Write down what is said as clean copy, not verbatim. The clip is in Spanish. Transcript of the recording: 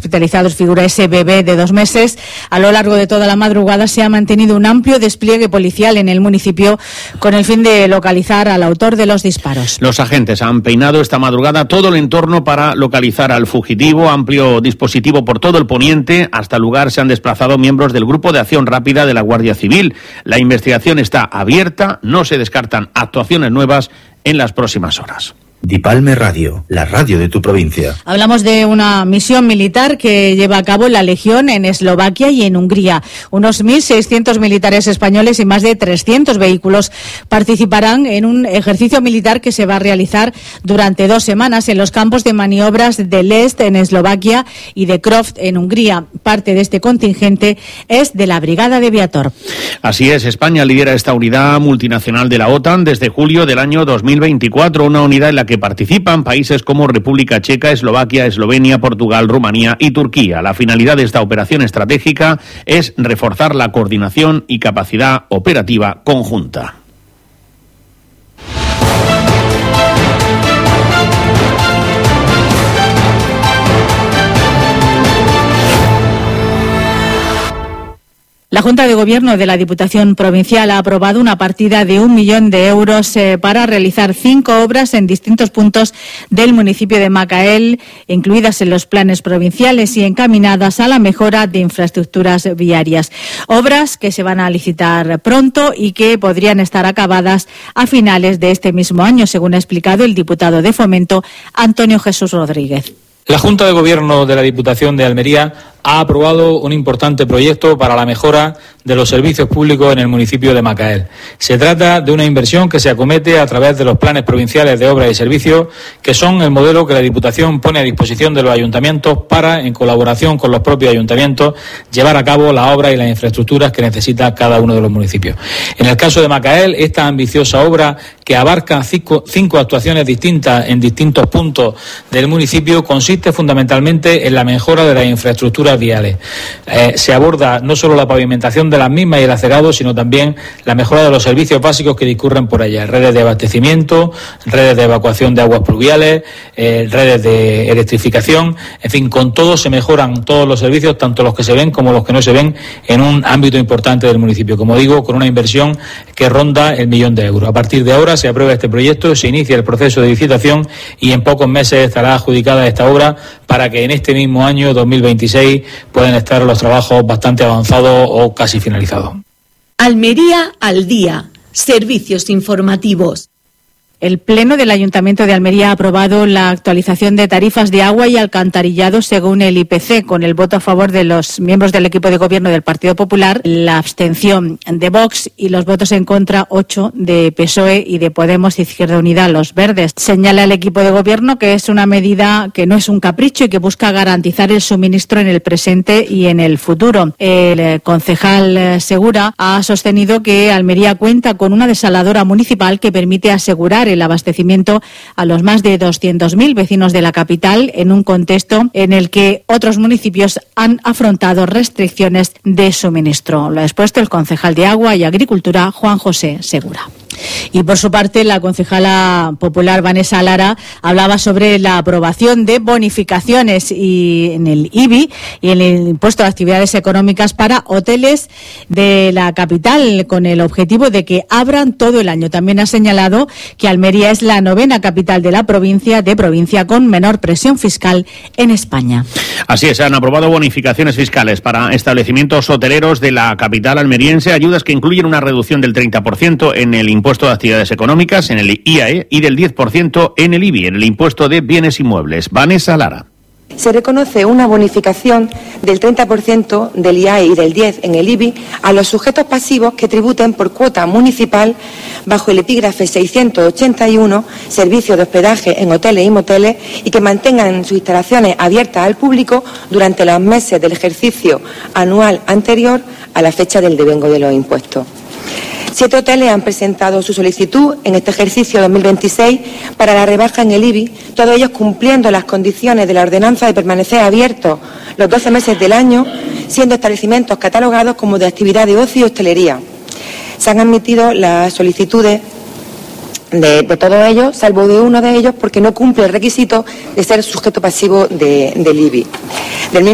hospitalizados figura ese bebé de 2 meses. A lo largo de toda la madrugada se ha mantenido un amplio despliegue policial en el municipio con el fin de localizar al autor de los disparos. Los agentes han peinado esta madrugada todo el entorno para localizar al fugitivo. Amplio dispositivo por todo el poniente. Hasta el lugar se han desplazado miembros del Grupo de Acción Rápida de la Guardia Civil. La investigación está abierta. No se descartan actuaciones nuevas en las próximas horas. Dipalme Radio, la radio de tu provincia. Hablamos de una misión militar que lleva a cabo la Legión en Eslovaquia y en Hungría. Unos 1.600 militares españoles y más de 300 vehículos participarán en un ejercicio militar que se va a realizar durante 2 semanas en los campos de maniobras de Lest en Eslovaquia y de Croft en Hungría. Parte de este contingente es de la Brigada de Viator. Así es, España lidera esta unidad multinacional de la OTAN desde julio del año 2024, una unidad en la que participan países como República Checa, Eslovaquia, Eslovenia, Portugal, Rumanía y Turquía. La finalidad de esta operación estratégica es reforzar la coordinación y capacidad operativa conjunta. La Junta de Gobierno de la Diputación Provincial ha aprobado una partida de 1 millón de euros para realizar 5 obras en distintos puntos del municipio de Macael, incluidas en los planes provinciales y encaminadas a la mejora de infraestructuras viarias. Obras que se van a licitar pronto y que podrían estar acabadas a finales de este mismo año, según ha explicado el diputado de Fomento, Antonio Jesús Rodríguez. La Junta de Gobierno de la Diputación de Almería ha aprobado un importante proyecto para la mejora de los servicios públicos en el municipio de Macael. Se trata de una inversión que se acomete a través de los planes provinciales de obras y servicios, que son el modelo que la Diputación pone a disposición de los ayuntamientos para, en colaboración con los propios ayuntamientos, llevar a cabo las obras y las infraestructuras que necesita cada uno de los municipios. En el caso de Macael, esta ambiciosa obra, que abarca 5 actuaciones distintas en distintos puntos del municipio, consiste fundamentalmente en la mejora de las infraestructuras viales. Se aborda no solo la pavimentación de las mismas y el acerado, sino también la mejora de los servicios básicos que discurren por allá: redes de abastecimiento, redes de evacuación de aguas pluviales, redes de electrificación. En fin, con todo se mejoran todos los servicios, tanto los que se ven como los que no se ven, en un ámbito importante del municipio. Como digo, con una inversión que ronda el 1 millón de euros. A partir de ahora se aprueba este proyecto, se inicia el proceso de licitación y en pocos meses estará adjudicada esta obra, para que en este mismo año 2026 puedan estar los trabajos bastante avanzados o casi finalizados. Almería al día. Servicios informativos. El Pleno del Ayuntamiento de Almería ha aprobado la actualización de tarifas de agua y alcantarillado según el IPC, con el voto a favor de los miembros del equipo de gobierno del Partido Popular, la abstención de Vox y los votos en contra 8 de PSOE y de Podemos, Izquierda Unida, los Verdes. Señala el equipo de gobierno que es una medida que no es un capricho y que busca garantizar el suministro en el presente y en el futuro. El concejal Segura ha sostenido que Almería cuenta con una desaladora municipal que permite asegurar el abastecimiento a los más de 200.000 vecinos de la capital, en un contexto en el que otros municipios han afrontado restricciones de suministro. Lo ha expuesto el concejal de Agua y Agricultura, Juan José Segura. Y por su parte, la concejala popular Vanessa Lara hablaba sobre la aprobación de bonificaciones en el IBI y en el impuesto de actividades económicas para hoteles de la capital, con el objetivo de que abran todo el año. También ha señalado que Almería es la 9ª capital de la provincia con menor presión fiscal en España. Así es, se han aprobado bonificaciones fiscales para establecimientos hoteleros de la capital almeriense, ayudas que incluyen una reducción del 30% en el impuesto de actividades económicas, en el IAE, y del 10% en el IBI, en el impuesto de bienes inmuebles. Vanessa Lara. Se reconoce una bonificación del 30% del IAE y del 10% en el IBI a los sujetos pasivos que tributen por cuota municipal bajo el epígrafe 681, servicios de hospedaje en hoteles y moteles, y que mantengan sus instalaciones abiertas al público durante los meses del ejercicio anual anterior a la fecha del devengo de los impuestos. 7 hoteles han presentado su solicitud en este ejercicio 2026 para la rebaja en el IBI, todos ellos cumpliendo las condiciones de la ordenanza de permanecer abiertos los 12 meses del año, siendo establecimientos catalogados como de actividad de ocio y hostelería. Se han admitido las solicitudes de todos ellos, salvo de uno de ellos, porque no cumple el requisito de ser sujeto pasivo del IBI.